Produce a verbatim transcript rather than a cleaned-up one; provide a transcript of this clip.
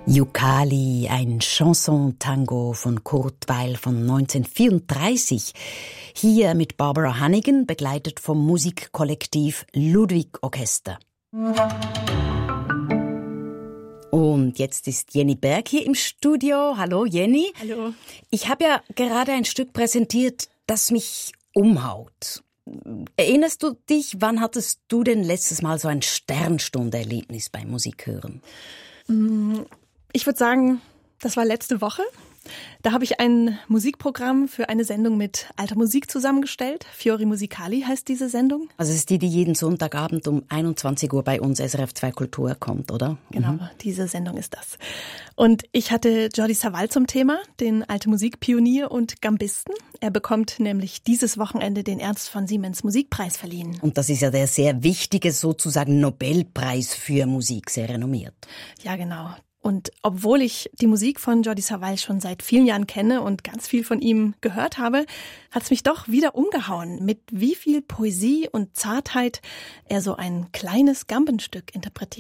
Yukali, ein Chanson-Tango von Kurt Weill von neunzehnhundertvierunddreißig. Hier mit Barbara Hannigan, begleitet vom Musikkollektiv Ludwig Orchester. Und jetzt ist Jenny Berg hier im Studio. Hallo Jenny. Hallo. Ich habe ja gerade ein Stück präsentiert, das mich umhaut. Erinnerst du dich, wann hattest du denn letztes Mal so ein Sternstunde-Erlebnis beim Musikhören? Ich würde sagen, das war letzte Woche. Da habe ich ein Musikprogramm für eine Sendung mit alter Musik zusammengestellt. Fiori Musicali heißt diese Sendung. Also es ist die, die jeden Sonntagabend um einundzwanzig Uhr bei uns S R F zwei Kultur kommt, oder? Genau, mhm. Diese Sendung ist das. Und ich hatte Jordi Savall zum Thema, den alte Musikpionier und Gambisten. Er bekommt nämlich dieses Wochenende den Ernst von Siemens Musikpreis verliehen. Und das ist ja der sehr wichtige sozusagen Nobelpreis für Musik, sehr renommiert. Ja, genau. Und obwohl ich die Musik von Jordi Savall schon seit vielen Jahren kenne und ganz viel von ihm gehört habe, hat es mich doch wieder umgehauen, mit wie viel Poesie und Zartheit er so ein kleines Gambenstück interpretiert.